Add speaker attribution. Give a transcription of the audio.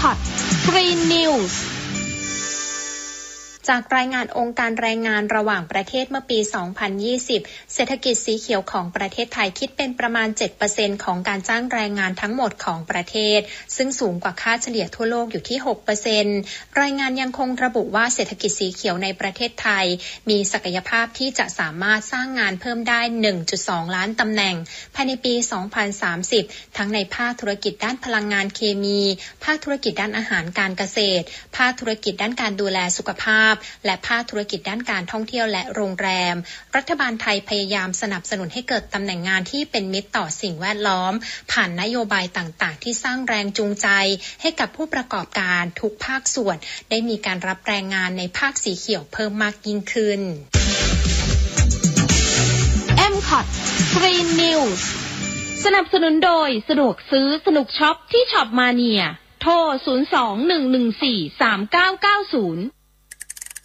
Speaker 1: MCOT Green Newsจากรายงานองค์การแรงงานระหว่างประเทศเมื่อปี 2020 เศรษฐกิจสีเขียวของประเทศไทยคิดเป็นประมาณ 7% ของการจ้างแรงงานทั้งหมดของประเทศซึ่งสูงกว่าค่าเฉลี่ยทั่วโลกอยู่ที่ 6% รายงานยังคงระบุว่าเศรษฐกิจสีเขียวในประเทศไทยมีศักยภาพที่จะสามารถสร้างงานเพิ่มได้ 1.2 ล้านตำแหน่งภายในปี 2030 ทั้งในภาคธุรกิจด้านพลังงานเคมีภาคธุรกิจด้านอาหารการเกษตรภาคธุรกิจด้านการดูแลสุขภาพและภาคธุรกิจด้านการท่องเที่ยวและโรงแรมรัฐบาลไทยพยายามสนับสนุนให้เกิดตำแหน่งงานที่เป็นมิตรต่อสิ่งแวดล้อมผ่านนโยบายต่างๆที่สร้างแรงจูงใจให้กับผู้ประกอบการทุกภาคส่วนได้มีการรับแรงงานในภาคสีเขียวเพิ่มมากยิ่งขึ้น MCOT Green News สนับสนุนโดยสะดวกซื้อสนุกช็อปที่ช็อปมาเนียโทร 02-114-3990